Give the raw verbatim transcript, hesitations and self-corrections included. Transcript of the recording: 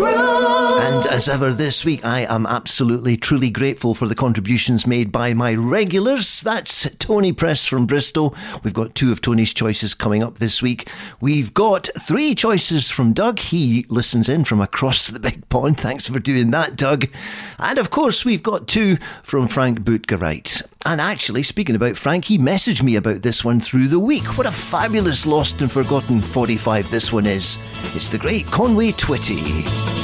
And as ever this week, I am absolutely, truly grateful for the contributions made by my regulars. That's Tony Press from Bristol. We've got two of Tony's choices coming up this week. We've got three choices from Doug. He listens in from across the big pond. Thanks for doing that, Doug. And of course, we've got two from Frank Bootgerite. And actually, speaking about Frank, he messaged me about this one through the week. What a fabulous Lost and Forgotten forty-five this one is. It's the great Conway Twitty.